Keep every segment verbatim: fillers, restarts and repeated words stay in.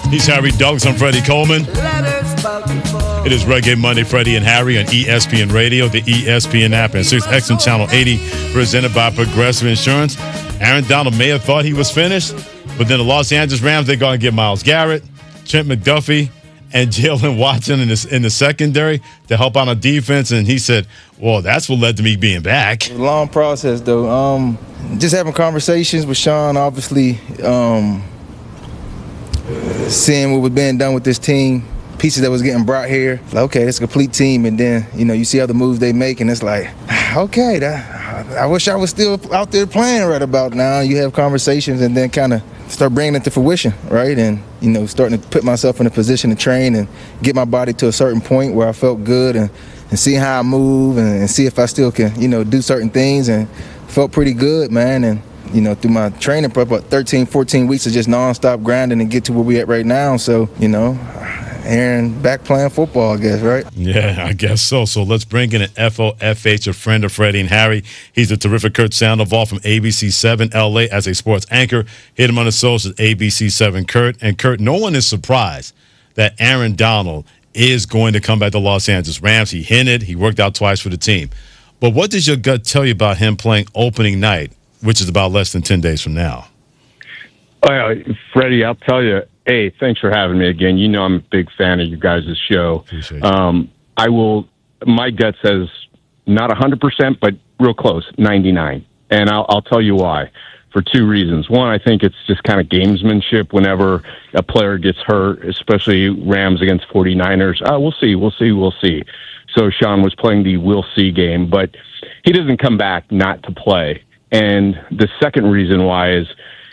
He's Harry Douglas. I'm Freddie Coleman. It is Reggae Monday, Freddie and Harry on E S P N Radio, the E S P N app, and Sirius X M Channel eighty, presented by Progressive Insurance. Aaron Donald may have thought he was finished, but then the Los Angeles Rams, they're going to get Myles Garrett, Trent McDuffie, and Jalen Watson in the, in the secondary to help out on defense. And he said, well, that's what led to me being back. Long process, though. Um, just having conversations with Sean, obviously, um, seeing what was being done with this team, pieces that was getting brought here. Like, okay, it's a complete team. And then, you know, you see other moves they make, and it's like, okay, that, I wish I was still out there playing right about now. You have conversations and then kind of start bringing it to fruition, right? And, you know, starting to put myself in a position to train and get my body to a certain point where I felt good and, and see how I move and, and see if I still can, you know, do certain things, and felt pretty good, man. And, you know, through my training prep, about thirteen, fourteen weeks of just nonstop grinding and get to where we at right now. So, you know, Aaron back playing football, I guess, right? Yeah, I guess so. So let's bring in an F O F H, a friend of Freddie and Harry. He's the terrific Kurt Sandoval from A B C seven L A as a sports anchor. Hit him on the socials, A B C seven Kurt. And Kurt, no one is surprised that Aaron Donald is going to come back to Los Angeles Rams. He hinted, he worked out twice for the team. But what does your gut tell you about him playing opening night, which is about less than ten days from now? Oh, yeah, Freddie, I'll tell you, hey, thanks for having me again. You know I'm a big fan of you guys' show. Um, I will, my gut says not one hundred percent, but real close, ninety-nine. And I'll, I'll tell you why, for two reasons. One, I think it's just kind of gamesmanship whenever a player gets hurt, especially Rams against forty-niners. Oh, we'll see, we'll see, we'll see. So Sean was playing the we'll see game, but he doesn't come back not to play. And the second reason why is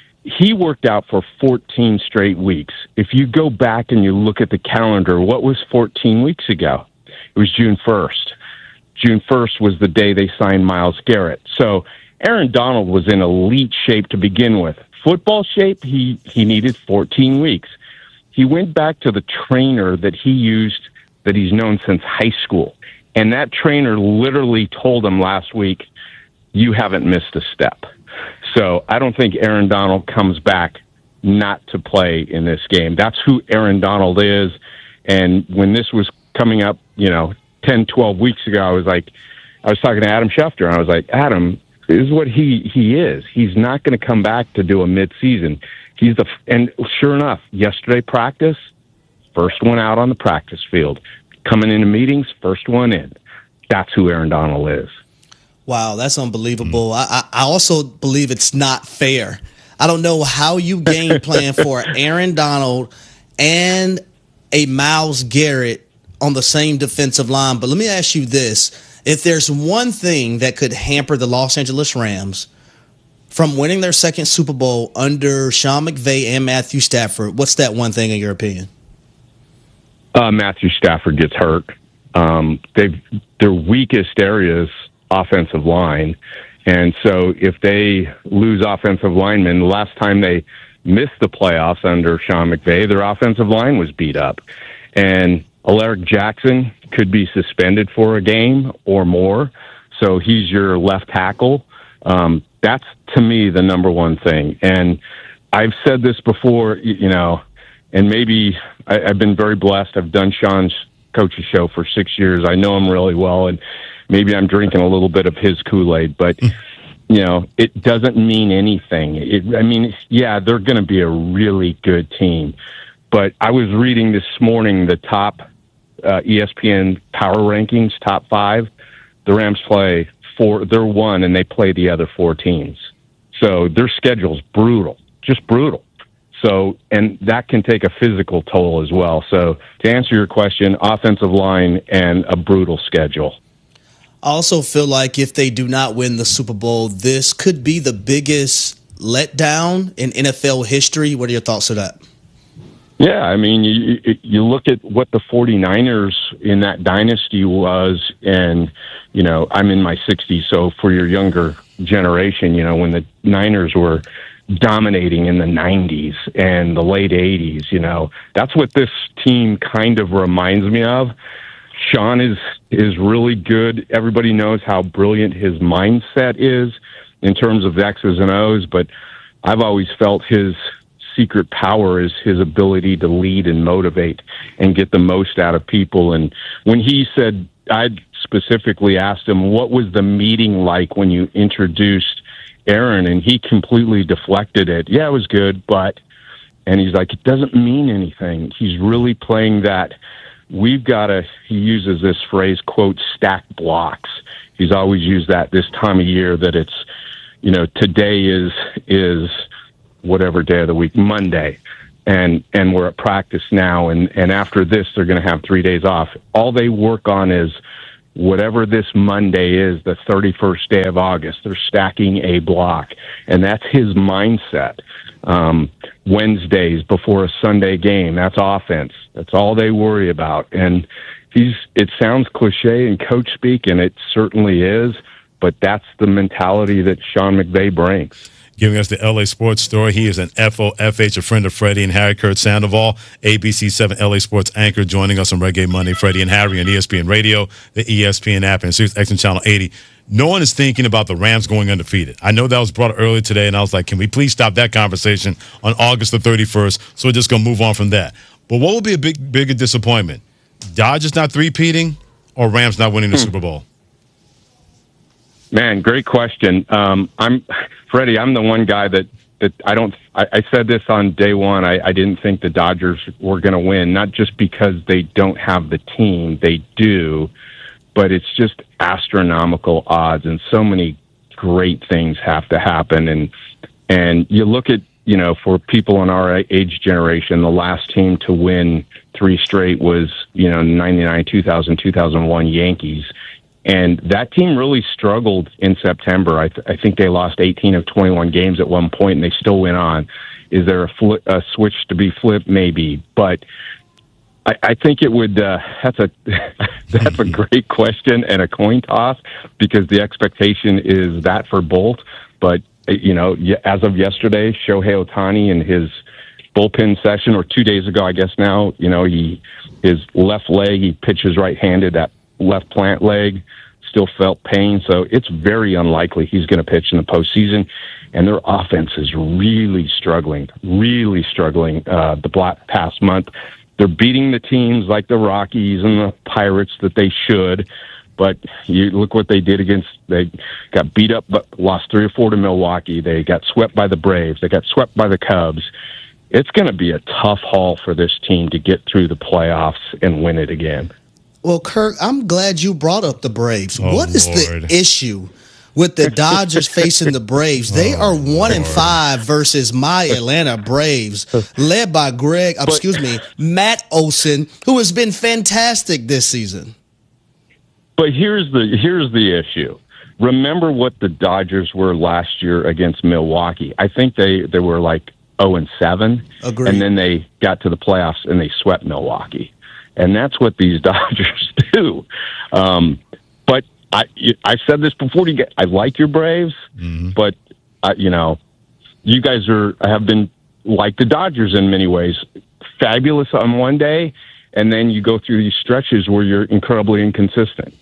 he worked out for fourteen straight weeks. If you go back and you look at the calendar, what was fourteen weeks ago? It was June first. June first was the day they signed Myles Garrett. So Aaron Donald was in elite shape to begin with. Football shape, he, he needed fourteen weeks. He went back to the trainer that he used, that he's known since high school. And that trainer literally told him last week, you haven't missed a step. So I don't think Aaron Donald comes back not to play in this game. That's who Aaron Donald is. And when this was coming up, you know, ten, twelve weeks ago, I was like, I was talking to Adam Schefter, and I was like, Adam, this is what he, he is. He's not going to come back to do a midseason. He's the, and sure enough, yesterday practice, first one out on the practice field. Coming into meetings, first one in. That's who Aaron Donald is. Wow, that's unbelievable. Mm. I, I also believe it's not fair. I don't know how you game plan for Aaron Donald and a Myles Garrett on the same defensive line. But let me ask you this. If there's one thing that could hamper the Los Angeles Rams from winning their second Super Bowl under Sean McVay and Matthew Stafford, what's that one thing in your opinion? Uh, Matthew Stafford gets hurt. Um, they've their weakest areas offensive line. And so if they lose offensive linemen, the last time they missed the playoffs under Sean McVay, their offensive line was beat up. And Alaric Jackson could be suspended for a game or more. So he's your left tackle. Um, that's, to me, the number one thing. And I've said this before, you know, and maybe I, I've been very blessed. I've done Sean's coach's show for six years. I know him really well, and maybe I'm drinking a little bit of his Kool-Aid, but, you know, it doesn't mean anything. It, I mean, yeah, they're going to be a really good team. But I was reading this morning the top uh, E S P N power rankings, top five. The Rams play four. They're one, and they play the other four teams. So their schedule's brutal, just brutal. So, and that can take a physical toll as well. So to answer your question, offensive line and a brutal schedule. I also feel like if they do not win the Super Bowl, this could be the biggest letdown in N F L history. What are your thoughts on that? Yeah, I mean, you, you look at what the forty-niners in that dynasty was, and, you know, I'm in my sixties, so for your younger generation, you know, when the Niners were dominating in the nineties and the late eighties, you know, that's what this team kind of reminds me of. Sean is is really good. Everybody knows how brilliant his mindset is in terms of X's and O's, but I've always felt his secret power is his ability to lead and motivate and get the most out of people. And when he said, I specifically asked him, what was the meeting like when you introduced Aaron? And he completely deflected it. Yeah, it was good, but, and he's like, it doesn't mean anything. He's really playing that. We've got to, he uses this phrase, quote, stack blocks. He's always used that this time of year, that it's, you know, today is, is whatever day of the week, Monday. And, and we're at practice now. And, and after this, they're going to have three days off. All they work on is whatever this Monday is, the thirty-first day of August, they're stacking a block. And that's his mindset. Um, Wednesdays before a Sunday game, that's offense. That's all they worry about. And he's, it sounds cliche in coach speak, and it certainly is, but that's the mentality that Sean McVay brings. Giving us the L A Sports Story. He is an F O F H, a friend of Freddie and Harry. Kurt Sandoval, A B C seven L A Sports anchor, joining us on Reggae Monday. Freddie and Harry on E S P N Radio, the E S P N app, and Sirius X M Channel eighty. No one is thinking about the Rams going undefeated. I know that was brought up earlier today, and I was like, can we please stop that conversation on August the thirty-first? So we're just going to move on from that. But what would be a big, bigger disappointment? Dodgers not three-peating or Rams not winning the hmm. Super Bowl? Man, great question. Um, I'm Freddie. I'm the one guy that, that I don't. I, I said this on day one. I, I didn't think the Dodgers were going to win, not just because they don't have the team. They do, but it's just astronomical odds, and so many great things have to happen. And and you look at, you know, for people in our age generation, the last team to win three straight was, you know, ninety-nine, two thousand, two thousand one Yankees. And that team really struggled in September. I, th- I think they lost eighteen of twenty-one games at one point, and they still went on. Is there a, fli- a switch to be flipped? Maybe. But I, I think it would, uh, that's a, that's a great question and a coin toss, because the expectation is that for both. But, you know, as of yesterday, Shohei Ohtani in his bullpen session, or two days ago, I guess now, you know, he, his left leg, he pitches right-handed, that left plant leg, still felt pain. So it's very unlikely he's going to pitch in the postseason. And their offense is really struggling, really struggling uh, the black past month. They're beating the teams like the Rockies and the Pirates that they should. But you look what they did against, they got beat up, but lost three or four to Milwaukee. They got swept by the Braves. They got swept by the Cubs. It's going to be a tough haul for this team to get through the playoffs and win it again. Well, Kirk, I'm glad you brought up the Braves. Oh, what is Lord. the issue with the Dodgers facing the Braves? They oh, are one Lord. and five versus my Atlanta Braves, led by Greg, but, excuse me, Matt Olson, who has been fantastic this season. But here's the here's the issue. Remember what the Dodgers were last year against Milwaukee. I think they, they were like oh and seven. Agreed. And then they got to the playoffs and they swept Milwaukee. And that's what these Dodgers do. Um, but I, I said this before. You get, I like your Braves, mm-hmm. but uh, you know, you guys are have been like the Dodgers in many ways, fabulous on one day, and then you go through these stretches where you're incredibly inconsistent.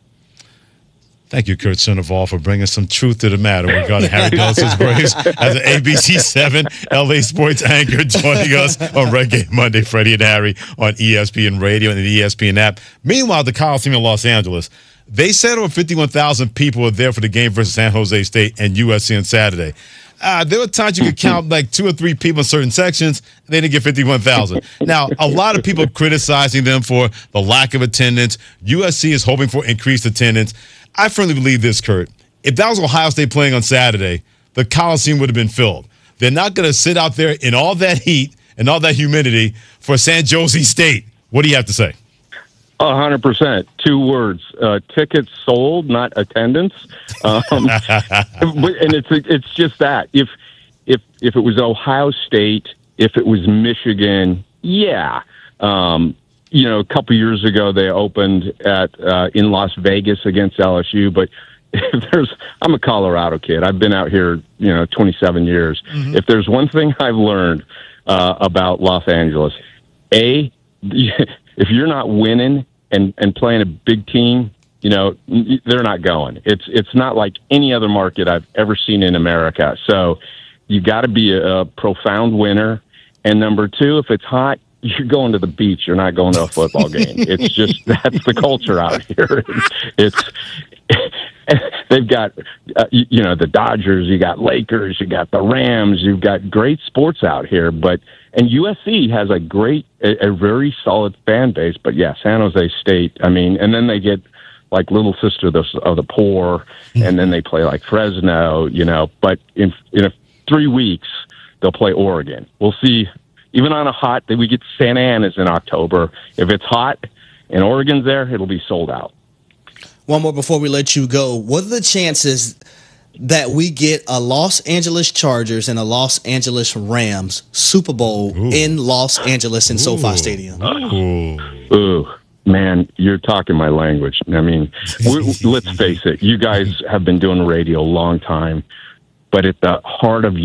Thank you, Kurt Sandoval, for bringing some truth to the matter regarding Harry Dawson's Braves as an A B C seven L A Sports anchor, joining us on Reggae Monday. Freddie and Harry on E S P N Radio and the E S P N app. Meanwhile, the Coliseum in Los Angeles, they said over fifty-one thousand people were there for the game versus San Jose State and U S C on Saturday. Uh, there were times you could count like two or three people in certain sections. They didn't get fifty-one thousand. Now, a lot of people criticizing them for the lack of attendance. U S C is hoping for increased attendance. I firmly believe this, Kurt. If that was Ohio State playing on Saturday, the Coliseum would have been filled. They're not going to sit out there in all that heat and all that humidity for San Jose State. What do you have to say? A hundred percent. Two words: uh, tickets sold, not attendance. Um, and it's it's just that. If if if it was Ohio State, if it was Michigan, yeah. Um, you know, a couple years ago they opened at uh, in Las Vegas against L S U. But if there's, I'm a Colorado kid. I've been out here, you know, twenty-seven years. Mm-hmm. If there's one thing I've learned uh, about Los Angeles, a if you're not winning and, and playing a big team, you know, they're not going. It's it's not like any other market I've ever seen in America. So you got to be a, a profound winner. And number two, if it's hot, you're going to the beach. You're not going to a football game. It's just, that's the culture out here. It's, they've got, uh, you, you know, the Dodgers, you got Lakers, you got the Rams, you've got great sports out here. But, and U S C has a great, a, a very solid fan base. But yeah, San Jose State, I mean, and then they get like Little Sister of the, of the Poor, and then they play like Fresno, you know, but in, in a, three weeks, they'll play Oregon. We'll see. Even on a hot, we get Santa Ana's in October. If it's hot and Oregon's there, it'll be sold out. One more before we let you go. What are the chances that we get a Los Angeles Chargers and a Los Angeles Rams Super Bowl Ooh. in Los Angeles in Ooh. SoFi Stadium? Ooh. Ooh. Man, you're talking my language. I mean, we're, let's face it. You guys have been doing radio a long time, but at the heart of